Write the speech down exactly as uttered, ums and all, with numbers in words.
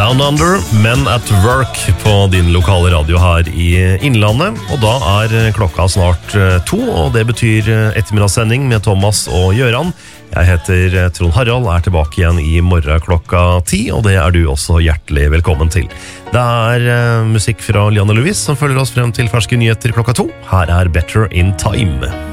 Down Under, Men at Work på din lokale radio her i Innlandet. Og da er klokka snart to, og det betyr ettermiddagssending med Thomas og Gjøran. Jeg heter Trond Harald, er tilbake igjen i morgen klokka ti, og det er du også hjertelig velkommen til. Det er uh, musikk fra Lianne Louise som følger oss frem til ferske nyheter klokka to. Her er Better in Time.